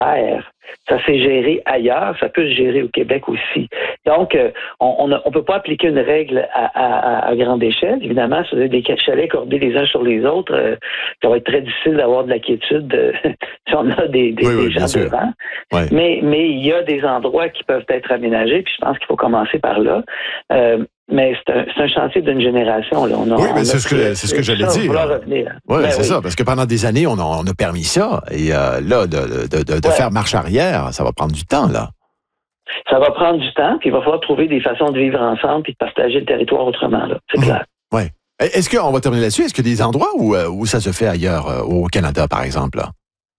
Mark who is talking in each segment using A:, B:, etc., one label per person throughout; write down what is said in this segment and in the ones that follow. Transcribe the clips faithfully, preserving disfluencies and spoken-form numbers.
A: Ça s'est géré ailleurs, ça peut se gérer au Québec aussi. Donc, euh, on ne peut pas appliquer une règle à, à, à grande échelle. Évidemment, si vous avez des chalets cordés les uns sur les autres, euh, ça va être très difficile d'avoir de la quiétude euh, si on a des, des,
B: oui,
A: des
B: oui,
A: gens devant. Ouais. Mais, mais il y a des endroits qui peuvent être aménagés, puis je pense qu'il faut commencer par là. Euh, Mais c'est un, c'est un chantier d'une génération. Là. On a,
B: oui, mais
A: on
B: c'est,
A: a
B: ce que, c'est ce que j'allais dire. Oui,
A: ben
B: c'est
A: oui.
B: ça. Parce que pendant des années, on a, on a permis ça. Et euh, là, de, de, de, de ouais. faire marche arrière, ça va prendre du temps, là.
A: Ça va prendre du temps, puis il va falloir trouver des façons de vivre ensemble puis de partager le territoire autrement, là. C'est mmh. clair.
B: Oui. Est-ce qu'on va terminer là-dessus? Est-ce qu'il y a des endroits où, où ça se fait ailleurs, au Canada, par exemple, là?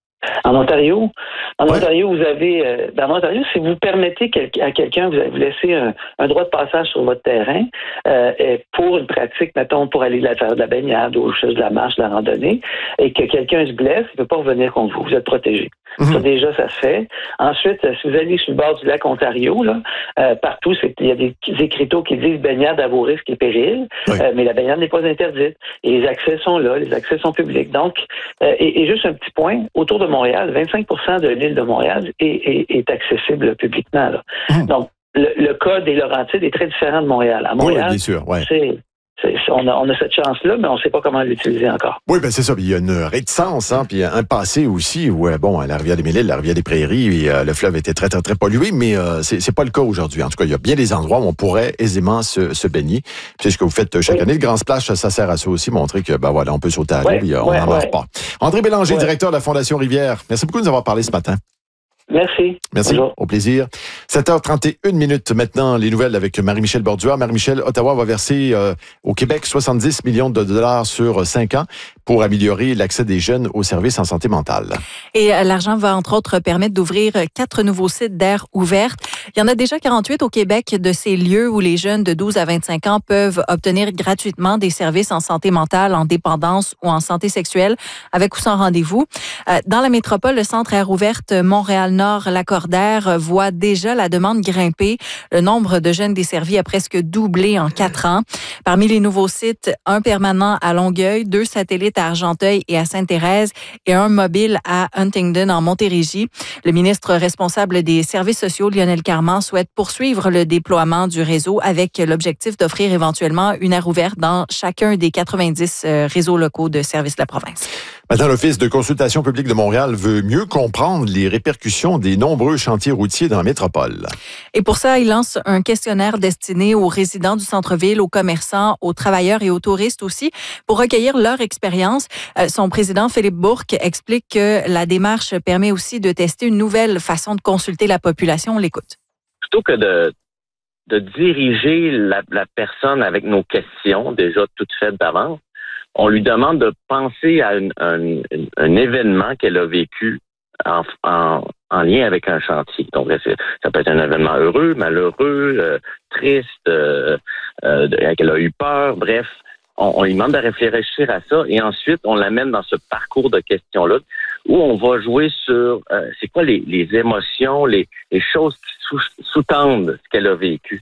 A: En Ontario, en
B: ouais.
A: Ontario, vous avez, euh, dans l'Ontario, si vous permettez quel- à quelqu'un, vous, vous laissez un, un droit de passage sur votre terrain euh, pour une pratique, mettons, pour aller faire de la baignade ou de la marche, de la randonnée, et que quelqu'un se blesse, il ne peut pas revenir contre vous. Vous êtes protégé. Mm-hmm. Ça, déjà, ça se fait. Ensuite, si vous allez sur le bord du lac Ontario, là, euh, partout, c'est, il y a des écriteaux qui disent baignade à vos risques et périls, oui. euh, mais la baignade n'est pas interdite. Et les accès sont là, les accès sont publics. Donc, euh, et, et juste un petit point, autour de Montréal, vingt-cinq pour cent de l'île de Montréal est, est, est accessible publiquement. Là. Mmh. Donc, le, le cas des Laurentides est très différent de Montréal. À Montréal,
B: oui, bien sûr, ouais.
A: c'est, c'est, on, a, on a cette chance-là, mais on ne sait pas comment l'utiliser encore.
B: Oui, ben c'est ça. Il y a une réticence, hein, puis un passé aussi où, bon, la rivière des Mille-Îles, la rivière des Prairies, et, euh, le fleuve était très, très, très pollué, mais euh, c'est, c'est pas le cas aujourd'hui. En tout cas, il y a bien des endroits où on pourrait aisément se, se baigner. C'est ce que vous faites chaque oui. année. Le Grand Splash, ça sert à ça aussi, montrer que, ben voilà, on peut sauter à l'eau, oui, et on n'en oui, meurt oui. pas. André Bélanger, oui. directeur de la Fondation Rivière, merci beaucoup de nous avoir parlé ce matin.
A: Merci.
B: Merci. Bonjour. Au plaisir. sept heures trente et une minutes maintenant, les nouvelles avec Marie-Michel Borduas. Marie-Michel, Ottawa va verser euh, au Québec soixante-dix millions de dollars sur cinq ans pour améliorer l'accès des jeunes aux services en santé mentale.
C: Et euh, l'argent va entre autres permettre d'ouvrir quatre nouveaux sites d'aire ouverte. Il y en a déjà quarante-huit au Québec de ces lieux où les jeunes de douze à vingt-cinq ans peuvent obtenir gratuitement des services en santé mentale, en dépendance ou en santé sexuelle, avec ou sans rendez-vous. Euh, dans la métropole, le Centre Aire ouverte Montréal-Nord-Lacordaire voit déjà la demande grimper. Le nombre de jeunes desservis a presque doublé en quatre ans. Parmi les nouveaux sites, un permanent à Longueuil, deux satellites à Argenteuil et à Sainte-Thérèse et un mobile à Huntingdon en Montérégie. Le ministre responsable des services sociaux, Lionel Carman, souhaite poursuivre le déploiement du réseau avec l'objectif d'offrir éventuellement une aire ouverte dans chacun des quatre-vingt-dix réseaux locaux de services de la province.
B: Maintenant, l'Office de consultation publique de Montréal veut mieux comprendre les répercussions des nombreux chantiers routiers dans la métropole.
C: Et pour ça, il lance un questionnaire destiné aux résidents du centre-ville, aux commerçants, aux travailleurs et aux touristes aussi, pour recueillir leur expérience. Son président, Philippe Bourque, explique que la démarche permet aussi de tester une nouvelle façon de consulter la population. On l'écoute.
D: Plutôt que de, de diriger la, la personne avec nos questions, déjà toutes faites d'avance, on lui demande de penser à une, un, un événement qu'elle a vécu en, en, en lien avec un chantier. Donc, ça peut être un événement heureux, malheureux, euh, triste, euh, euh, qu'elle a eu peur, bref. On, on lui demande de réfléchir à ça et ensuite, on l'amène dans ce parcours de questions-là où on va jouer sur euh, c'est quoi les, les émotions, les, les choses qui sous, sous-tendent ce qu'elle a vécu.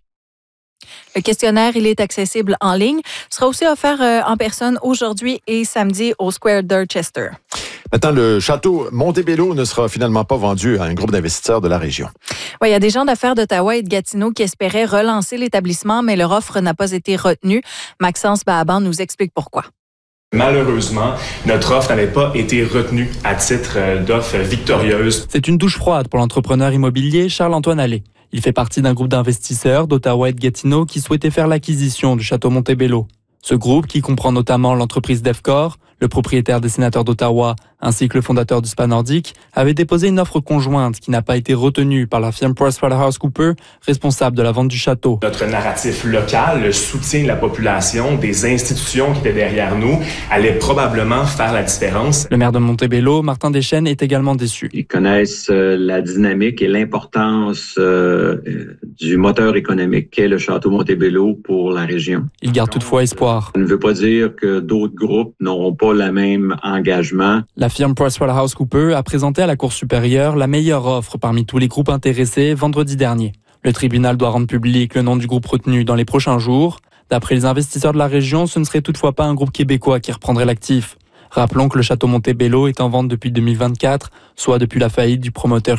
C: Le questionnaire, il est accessible en ligne. Il sera aussi offert euh, en personne aujourd'hui et samedi au Square Dorchester.
B: Maintenant, le château Montebello ne sera finalement pas vendu à un groupe d'investisseurs de la région.
C: Oui, il y a des gens d'affaires d'Ottawa et de Gatineau qui espéraient relancer l'établissement, mais leur offre n'a pas été retenue. Maxence Bahaban nous explique pourquoi.
E: Malheureusement, notre offre n'avait pas été retenue à titre d'offre victorieuse.
F: C'est une douche froide pour l'entrepreneur immobilier Charles-Antoine Allais. Il fait partie d'un groupe d'investisseurs d'Ottawa et de Gatineau qui souhaitaient faire l'acquisition du château Montebello. Ce groupe, qui comprend notamment l'entreprise Defcor, le propriétaire des sénateurs d'Ottawa, ainsi que le fondateur du Spa Nordique, avait déposé une offre conjointe qui n'a pas été retenue par la firme PricewaterhouseCoopers, responsable de la vente du château.
E: Notre narratif local, le soutien de la population, des institutions qui étaient derrière nous, allait probablement faire la différence.
F: Le maire de Montebello, Martin Deschênes, est également déçu.
G: Ils connaissent euh, la dynamique et l'importance euh, du moteur économique qu'est le château Montebello pour la région.
F: Il garde toutefois espoir.
G: Ça ne veut pas dire que d'autres groupes n'auront pas le même engagement.
F: La firme PricewaterhouseCoopers a présenté à la Cour supérieure la meilleure offre parmi tous les groupes intéressés vendredi dernier. Le tribunal doit rendre public le nom du groupe retenu dans les prochains jours. D'après les investisseurs de la région, ce ne serait toutefois pas un groupe québécois qui reprendrait l'actif. Rappelons que le château Montebello est en vente depuis deux mille vingt-quatre, soit depuis la faillite du promoteur